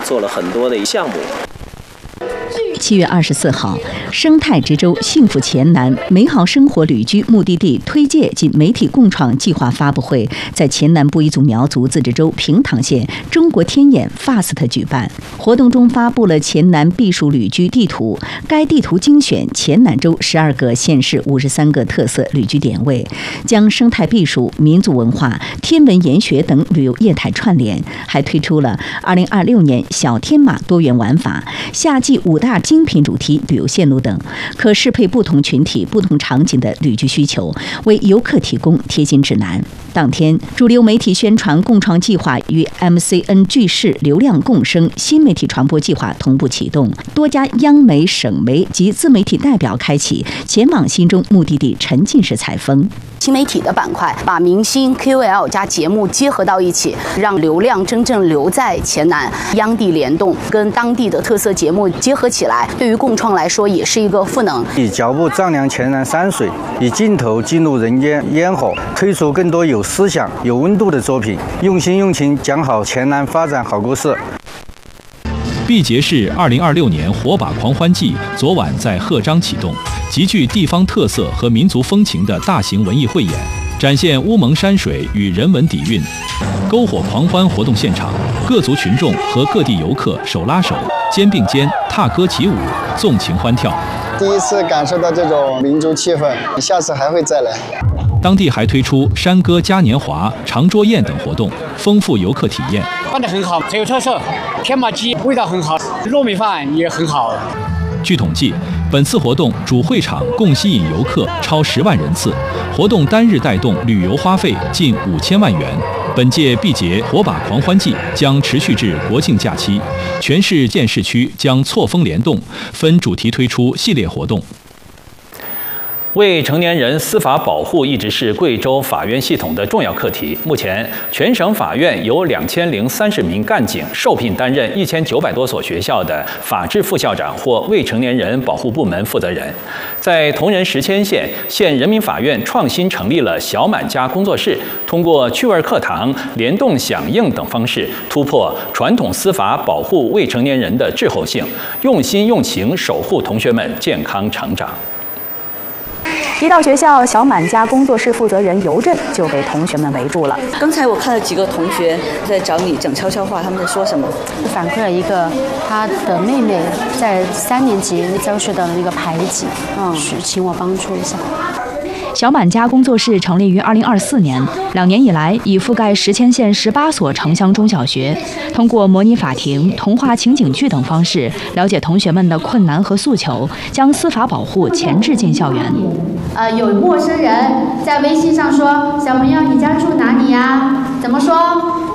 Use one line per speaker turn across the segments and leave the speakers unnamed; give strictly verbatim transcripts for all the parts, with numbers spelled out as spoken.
做了很多的项目。
七月二十四号，生态之州幸福黔南美好生活旅居目的地推介及媒体共创计划发布会在黔南布依族苗族自治州平塘县中国天眼 F A S T 举办。活动中发布了黔南避暑旅居地图，该地图精选黔南州十二个县市五十三个特色旅居点位，将生态避暑、民族文化、天文研学等旅游业态串联，还推出了二零二六年小天马多元玩法、夏季五大精品主题旅游线路等，可适配不同群体、不同场景的旅居需求，为游客提供贴心指南。当天，主流媒体宣传共创计划与 M C N 巨视流量共生新媒体传播计划同步启动，多家央媒、省媒及自媒体代表开启前往心中目的地沉浸式采风。
新媒体的板块把明星 K O L 加节目结合到一起，让流量真正留在黔南，央地联动，跟当地的特色节目结合起来，对于共创来说也是一个赋能。
以脚步丈量黔南山水，以镜头记录人间烟火，推出更多有思想、有温度的作品，用心用情讲好黔南发展好故事。
毕节市二零二六年火把狂欢季昨晚在鹤岗启动，极具地方特色和民族风情的大型文艺汇演，展现乌蒙山水与人文底蕴。篝火狂欢活动现场，各族群众和各地游客手拉手、肩并肩、踏歌起舞，纵情欢跳。
第一次感受到这种民族气氛，下次还会再来。
当地还推出山歌嘉年华、长桌宴等活动，丰富游客体验。
办得很好，很有特色，天麻鸡味道很好，糯米饭也很好。
据统计，本次活动主会场共吸引游客超十万人次，活动单日带动旅游花费近五千万元。本届毕节火把狂欢季将持续至国庆假期，全市县市区将错峰联动，分主题推出系列活动。
未成年人司法保护一直是贵州法院系统的重要课题。目前，全省法院有两千零三十名干警受聘担任一千九百多所学校的法制副校长或未成年人保护部门负责人。在铜仁石阡县，县人民法院创新成立了小满家工作室，通过趣味课堂、联动响应等方式，突破传统司法保护未成年人的滞后性，用心用情守护同学们健康成长。
一到学校，小满家工作室负责人尤震就被同学们围住了。
刚才我看了几个同学在找你讲悄悄话，他们在说什么？
反馈了一个他的妹妹在三年级遭受到的那个排挤，嗯，请我帮助一下。
小满家工作室成立于二零二四年，两年以来已覆盖石阡县十八所城乡中小学，通过模拟法庭、童话情景剧等方式，了解同学们的困难和诉求，将司法保护前置进校园。
呃，有陌生人在微信上说：“小朋友，你家住哪里呀？”怎么说？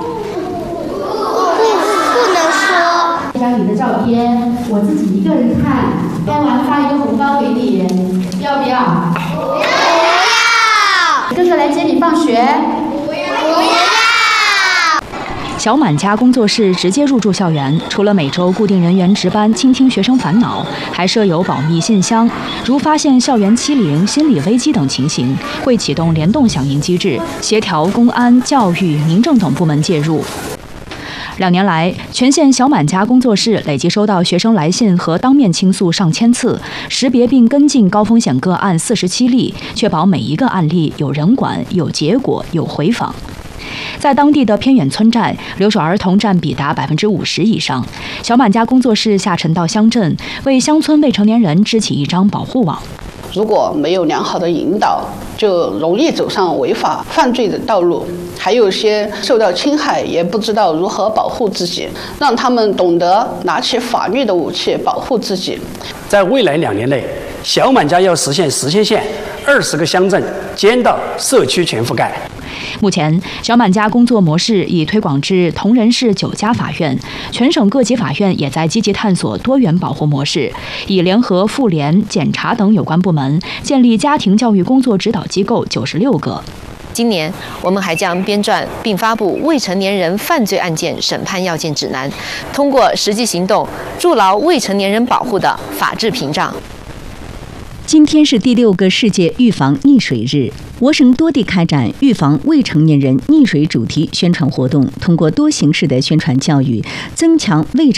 不不能说。
这张你的照片，我自己一个人看，拍完发一个红包给你，要不要？不要。哥哥来接你放学。
不要。
小满家工作室直接入驻校园，除了每周固定人员值班倾听学生烦恼，还设有保密信箱，如发现校园欺凌、心理危机等情形，会启动联动响应机制，协调公安、教育、民政等部门介入。两年来，全县小满家工作室累计收到学生来信和当面倾诉上千次，识别并跟进高风险个案四十七例，确保每一个案例有人管、有结果、有回访。在当地的偏远村寨，留守儿童占比达百分之五十以上。小满家工作室下沉到乡镇，为乡村未成年人织起一张保护网。
如果没有良好的引导，就容易走上违法犯罪的道路。还有些受到侵害也不知道如何保护自己，让他们懂得拿起法律的武器保护自己。
在未来两年内，小满家要实现石阡县二十个乡镇街道社区全覆盖。
目前，小满家工作模式已推广至铜仁市九家法院，全省各级法院也在积极探索多元保护模式，已联合妇联、检察等有关部门，建立家庭教育工作指导机构九十六个。
今年，我们还将编撰并发布《未成年人犯罪案件审判要件指南》，通过实际行动筑牢未成年人保护的法治屏障。
今天是第六个世界预防溺水日，我省多地开展预防未成年人溺水主题宣传活动，通过多形式的宣传教育，增强未成